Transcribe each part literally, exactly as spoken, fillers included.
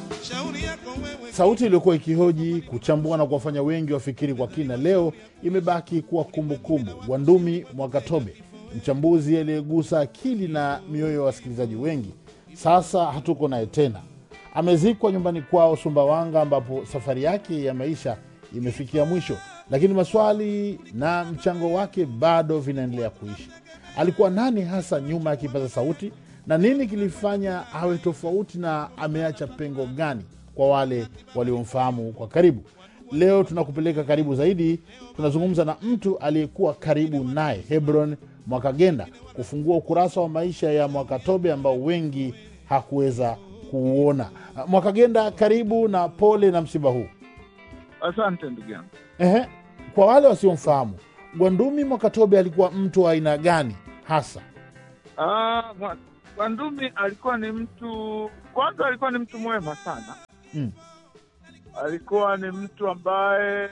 Sauti iliyokuwa ikihoji, kuchambua na kuwafanya wengi wafikiri kwa kina, leo imebaki kuwa kumbukumbu. Gwandumi Mwakatobe, mchambuzi aliyegusa akili na mioyo ya wasikilizaji wengi, sasa hatuko naye tena. Amezikwa nyumbani kwao Sumbawanga, ambapo safari yake ya maisha imefikia mwisho, lakini maswali na mchango wake bado vinaendelea kuishi. Alikuwa nani hasa nyuma ya kipaza sauti, na nini kilifanya awe tofauti, na ameacha pengo gani kwa wale waliomfahamu kwa karibu? Leo tunakupeleka karibu zaidi. Tunazungumza na mtu aliyekuwa karibu naye, Hebron Mwakagenda, kufungua ukurasa wa maisha ya Mwakatobe ambao wengi hakuweza kuuona. Mwakagenda, karibu na pole na msiba huu. Asante ndugu yangu. Ehe, kwa wale wasiomfahamu, Gwandumi Mwakatobe alikuwa mtu wa aina gani hasa? Ah, Gwandumi alikuwa ni mtu, kwanza alikuwa ni mtu mwema sana. Mm. Alikuwa ni mtu ambaye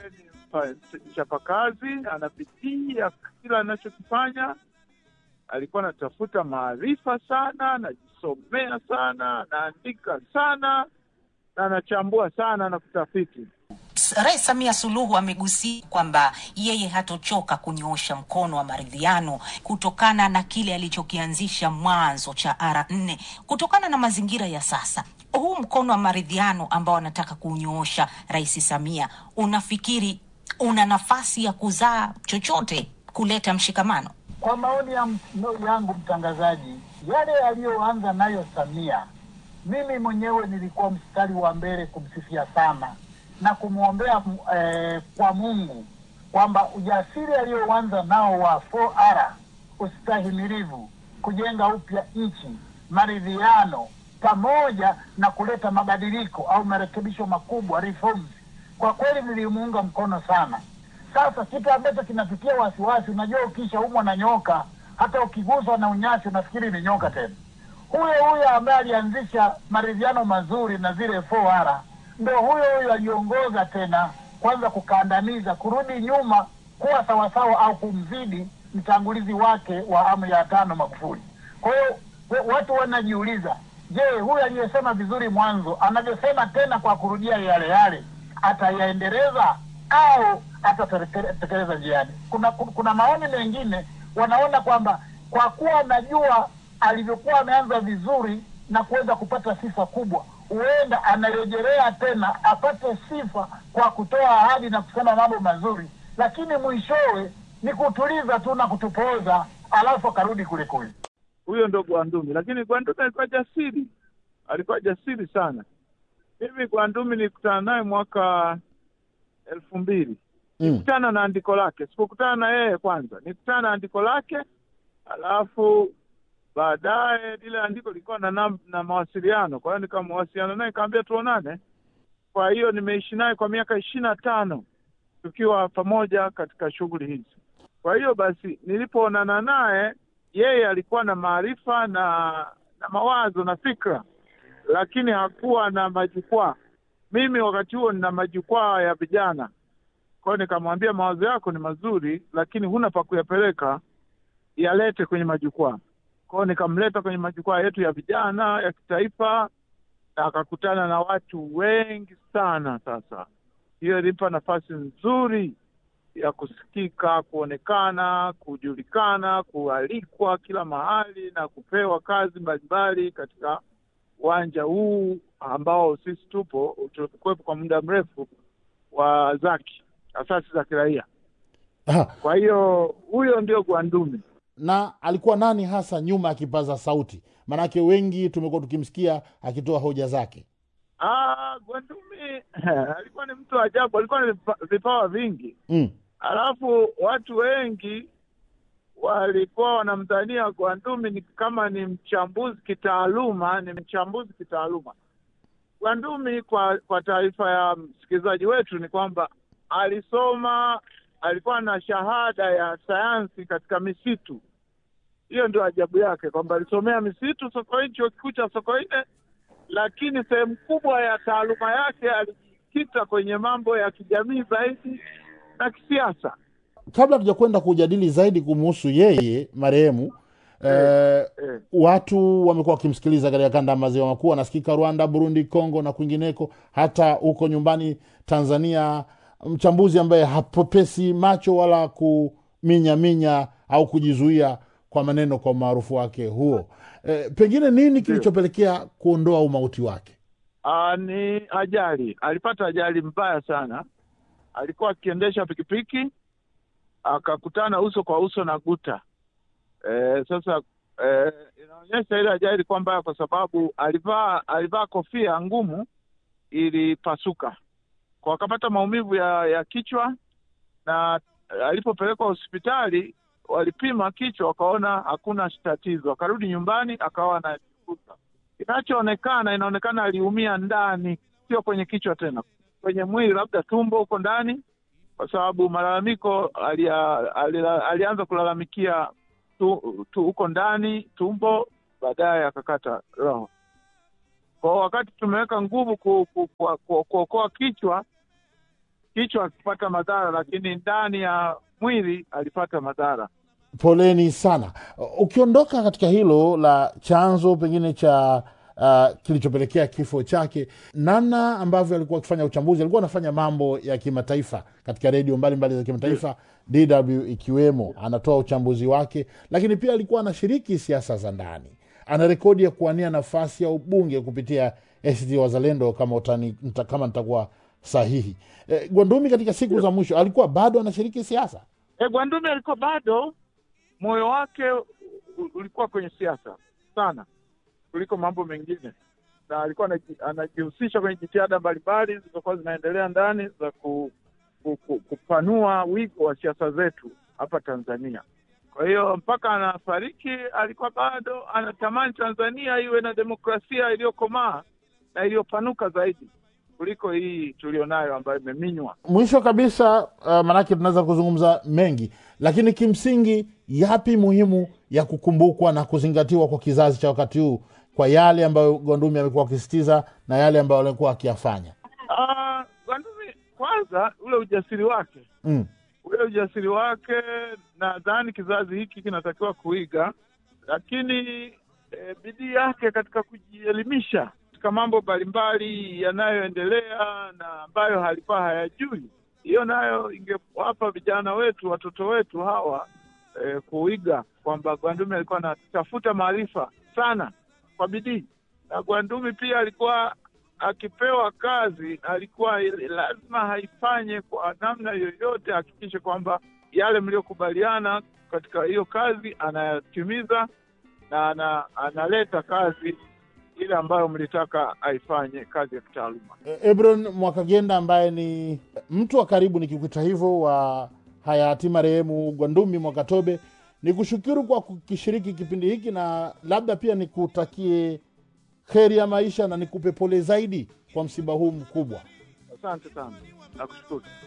ni mchapakazi, anapitia kila anachokifanya. Alikuwa anatafuta maarifa sana, anajisomea sana, anaandika sana, na anachambua sana na kutafiti. Rais Samia Suluhu amegusia kwamba yeye hatochoka kunyoosha mkono wa maridhiano kutokana na kile alichokianzisha mwanzo cha R nne. Kutokana na mazingira ya sasa, huu mkono wa maridhiano ambao anataka kunyoosha Rais Samia, unafikiri una nafasi ya kuzaa chochote, kuleta mshikamano? Kwa maoni yangu mtangazaji, yale aliyoanza nayo Samia, mimi mwenyewe nilikuwa mstari wa mbele kumsifia sana na kumuombea eh, kwa Mungu kwamba ujasiri alioanza nao wa four R, ustahimilivu, kujenga upya nchi, maridhiano, pamoja na kuleta mabadiliko au marekebisho makubwa, reforms, kwa kweli nilimuunga mkono sana. Sasa kitu ambacho kinatukia wasiwasi, unajua ukisha umwa na nyoka, hata ukiguswa na unyasi unafikiri ni nyoka tena. Huyo huyo ambaye alianzisha maridhiano mazuri na zile four R, ndio huyo huyo aliongoza tena kwanza kukandamiza, kurudi nyuma, kuwa sawasawa au kumzidi mtangulizi wake wa awamu ya tano Magufuli. Kwa hiyo watu wanajiuliza, je, huyu aliyesema vizuri mwanzo anavyosema tena kwa kurudia yale yale atayaendeleza au atatekeleza njiani? Kuna kuna maoni mengine wanaona kwamba kwa kuwa anajua alivyokuwa ameanza vizuri na kuweza kupata sifa kubwa, huenda anarejelea tena apate sifa kwa kutoa ahadi na kusema mambo mazuri, lakini mwishowe ni kutuliza tu na kutupoza, alafu akarudi kule kule. Huyo ndo Gwandumi. Lakini Gwandumi alikuwa jasiri, alikuwa jasiri sana. Mimi Gwandumi nilikutana naye mwaka elfu mbili. Mm. Nikutana na andiko lake, sikukutana na yeye kwanza, nikutana na andiko lake, alafu baadaye ile andiko lilikuwa na, na na mawasiliano. Kwa hiyo nikamwasiliana naye, nikamwambia tuonane. Kwa hiyo nimeishi naye kwa miaka ishirini na tano tukiwa pamoja katika shughuli hizi. Kwa hiyo basi nilipoonana naye, yeye alikuwa na maarifa na na mawazo na fikra, lakini hakuwa na majukwaa. Mimi wakati huo nina majukwaa ya vijana. Kwa hiyo nikamwambia, mawazo yako ni mazuri, lakini huna pa kuyapeleka, yalete kwenye majukwaa. Kwa hiyo nikamleta kwenye majukwaa yetu ya vijana ya kitaifa, na akakutana na watu wengi sana. Sasa hiyo ilipa nafasi nzuri ya kusikika, kuonekana, kujulikana, kualikwa kila mahali na kupewa kazi mbalimbali katika uwanja huu ambao sisi tupo tulikuwepo kwa muda mrefu wa Zaki, asasi za kiraia. Kwa hiyo huyo ndio Gwandumi. Na alikuwa nani hasa nyuma ya kipaza sauti? Manake wengi tumekuwa tukimsikia akitoa hoja zake. Ah, Gwandumi alikuwa ni mtu ajabu, alikuwa na vipawa vingi. Mm. Alafu watu wengi walikuwa wanamdhania Gwandumi ni kama ni mchambuzi kitaaluma, ni mchambuzi kitaaluma. Gwandumi, kwa kwa taarifa ya msikilizaji wetu, ni kwamba alisoma, alikuwa na shahada ya sayansi katika misitu. Hiyo ndio ajabu yake, kwamba alisomea misitu Sokoine, chuo kikuu cha Sokoine, lakini sehemu kubwa ya taaluma yake alijikita kwenye mambo ya kijamii zaidi na kisiasa. Kabla tujakwenda kujadili zaidi kumhusu yeye marehemu, Eh, eh. Watu wamekuwa wakimsikiliza katika kanda ya maziwa makuu, anasikika Rwanda, Burundi, Kongo na kwingineko, hata huko nyumbani Tanzania, mchambuzi ambaye hapopesi macho wala kuminya minya au kujizuia kwa maneno kwa maarufu wake huo. Eh, pengine nini kilichopelekea kuondoa umauti wake? Ah, ni ajali. Alipata ajali mbaya sana. Alikuwa akiendesha pikipiki akakutana uso kwa uso na guta. Eh, sasa eh, inaonyesha ile ajali kwamba kwa sababu alivaa alivaa kofia ngumu ilipasuka. Kwa akapata maumivu ya, ya kichwa, na alipopelekwa hospitali walipima kichwa wakaona hakuna tatizo. Akarudi nyumbani akawa anajikuta. Kinachoonekana inaonekana aliumia ndani, sio kwenye kichwa tena. Kwenye mwili labda tumbo huko ndani, kwa sababu malalamiko alia, alia, alianza kulalamikia tu, tu huko ndani tumbo, baadaye akakata roho. Kwa wakati tumeweka nguvu kuokoa ku, ku, ku, ku, kichwa, kichwa akipata madhara, lakini ndani ya mwili alipata madhara. Poleni sana. Ukiondoka katika hilo la chanzo pengine cha uh, kilichopelekea kifo chake, namna ambavyo alikuwa akifanya uchambuzi, alikuwa anafanya mambo ya kimataifa katika redio mbalimbali za kimataifa, yeah. D W ikiwemo, anatoa uchambuzi wake, lakini pia alikuwa anashiriki siasa za ndani. Ana rekodi ya kuwania nafasi ya ubunge kupitia A C T Wazalendo kama utani, kama nitakuwa sahihi. E, Gwandumi katika siku yeah. za mwisho alikuwa bado anashiriki siasa? E, Gwandumi alikuwa bado, moyo wake ulikuwa kwenye siasa sana kuliko mambo mengine, na alikuwa anajihusisha kwenye jitihada mbalimbali zilizokuwa zinaendelea ndani za ku, ku, ku, kupanua wigo wa siasa zetu hapa Tanzania. Kwa hiyo mpaka anafariki alikuwa bado anatamani Tanzania iwe na demokrasia iliyokomaa na iliyopanuka zaidi kuliko hii tulionayo ambayo imeminywa. Mwisho kabisa, uh, manake tunaweza kuzungumza mengi, lakini kimsingi yapi muhimu ya kukumbukwa na kuzingatiwa kwa kizazi cha wakati huu kwa yale ambayo Gwandumi amekuwa akisitiza na yale ambayo alikuwa akiyafanya? Ah, uh, Gwandumi kwanza ule ujasiri wake. Mm. Ule ujasiri wake nadhani kizazi hiki kinatakiwa kuiga, lakini e, bidii yake katika kujielimisha katika mambo mbalimbali yanayoendelea na ambayo halikuwa hayajui, hiyo nayo ingewapa vijana wetu, watoto wetu hawa e, kuiga kwamba Gwandumi alikuwa anatafuta maarifa sana kwa bidii. Na Gwandumi pia alikuwa akipewa kazi, alikuwa lazima haifanye kwa namna yoyote, hakikishe kwamba yale mliokubaliana katika hiyo kazi anayatimiza na ana, analeta kazi ile ambayo mlitaka aifanye, kazi ya kitaaluma. Ebron Mwakagenda ambaye ni mtu wa karibu, nikikuita hivyo, wa hayati marehemu Gwandumi Mwakatobe, nikushukuru kwa kukishiriki kipindi hiki, na labda pia nikutakie kheri ya maisha na nikupe pole zaidi kwa msiba huu mkubwa. Asante sana. Nakushukuru.